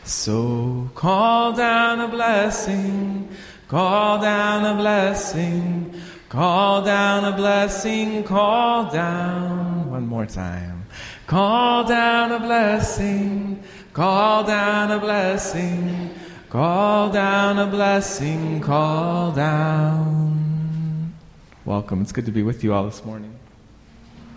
So call down a blessing, call down a blessing, call down a blessing, call down. One more time. Call down a blessing, call down a blessing, call down a blessing, call down. Welcome. It's good to be with you all this morning.